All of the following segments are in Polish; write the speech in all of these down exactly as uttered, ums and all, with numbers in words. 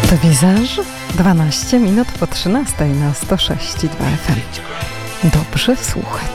To Wizaż, dwanaście minut po trzynastej na sto sześć i dwa F M. Dobrze słuchać.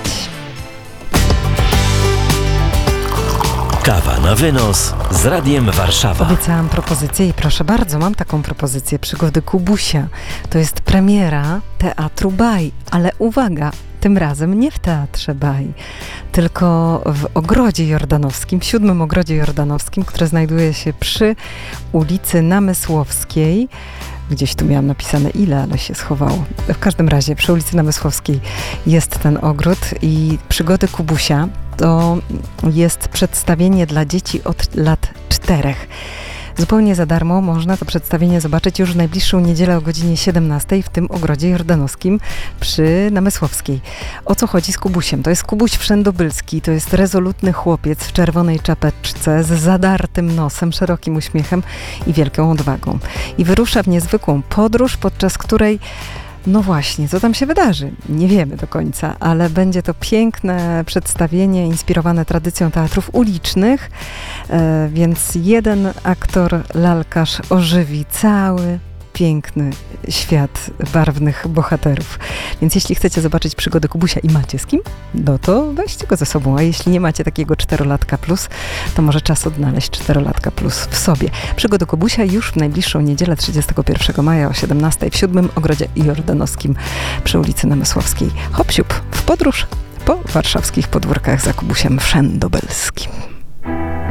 Kawa na wynos z Radiem Warszawa. Obiecałam propozycję i proszę bardzo, mam taką propozycję. Przygody Kubusia. To jest premiera Teatru Baj, ale uwaga, tym razem nie w Teatrze Baj, tylko w Ogrodzie Jordanowskim, w siódmym Ogrodzie Jordanowskim, który znajduje się przy ulicy Namysłowskiej. Gdzieś tu miałam napisane ile, ale się schowało. W każdym razie przy ulicy Namysłowskiej jest ten ogród i Przygody Kubusia to jest przedstawienie dla dzieci od lat czterech. Zupełnie za darmo można to przedstawienie zobaczyć już w najbliższą niedzielę o godzinie siedemnastej w tym Ogrodzie Jordanowskim przy Namysłowskiej. O co chodzi z Kubusiem? To jest Kubuś Wszędobylski, to jest rezolutny chłopiec w czerwonej czapeczce z zadartym nosem, szerokim uśmiechem i wielką odwagą. I wyrusza w niezwykłą podróż, podczas której no właśnie, co tam się wydarzy? Nie wiemy do końca, ale będzie to piękne przedstawienie inspirowane tradycją teatrów ulicznych, e, więc jeden aktor, lalkarz ożywi cały piękny świat barwnych bohaterów. Więc jeśli chcecie zobaczyć Przygody Kubusia i macie z kim, no to weźcie go ze sobą, a jeśli nie macie takiego czterolatka plus, to może czas odnaleźć czterolatka plus w sobie. Przygody Kubusia już w najbliższą niedzielę trzydziestego pierwszego maja o siedemnastej w siódmym Ogrodzie Jordanowskim przy ulicy Namysłowskiej. Hop siup w podróż po warszawskich podwórkach za Kubusiem Wszędobylskim.